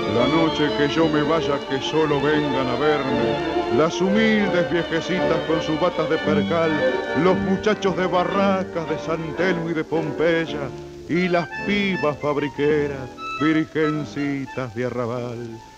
La noche que yo me vaya, que solo vengan a verme las humildes viejecitas con sus batas de percal, los muchachos de barracas de San Telmo y de Pompeya, y las pibas fabriqueras, virgencitas de arrabal.